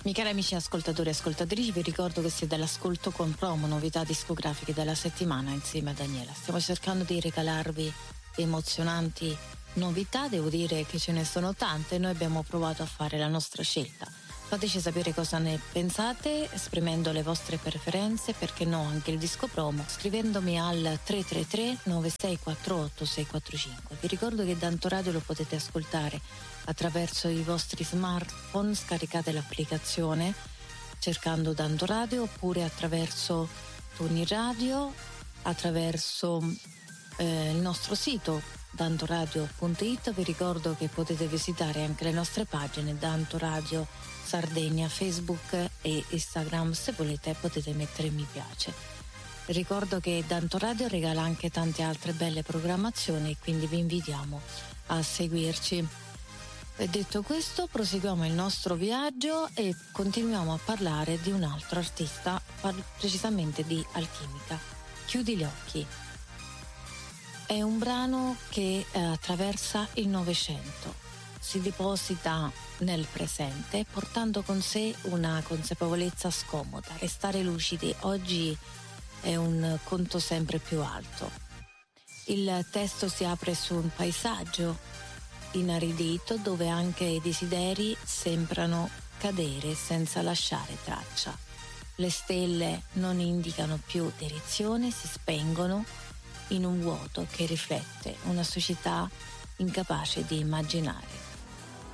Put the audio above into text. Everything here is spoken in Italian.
Miei cari amici ascoltatori e ascoltatrici, vi ricordo che siete all'ascolto con promo novità discografiche della settimana insieme a Daniela. Stiamo cercando di regalarvi emozionanti novità, devo dire che ce ne sono tante e noi abbiamo provato a fare la nostra scelta. Fateci sapere cosa ne pensate, esprimendo le vostre preferenze, perché no anche il disco promo, scrivendomi al 333 9648 645. Vi ricordo che Danto Radio lo potete ascoltare attraverso i vostri smartphone, scaricate l'applicazione cercando Danto Radio, oppure attraverso Tuni Radio, attraverso il nostro sito dantoradio.it. Vi ricordo che potete visitare anche le nostre pagine Danto Radio Sardegna, Facebook e Instagram. Se volete potete mettere mi piace. Ricordo che Danto Radio regala anche tante altre belle programmazioni, quindi vi invitiamo a seguirci. E detto questo, proseguiamo il nostro viaggio e continuiamo a parlare di un altro artista, precisamente di Alchimica. Chiudi gli occhi. È un brano che attraversa il Novecento, si deposita nel presente, portando con sé una consapevolezza scomoda. Restare lucidi oggi è un conto sempre più alto. Il testo si apre su un paesaggio inaridito dove anche i desideri sembrano cadere senza lasciare traccia. Le stelle non indicano più direzione, si spengono in un vuoto che riflette una società incapace di immaginare.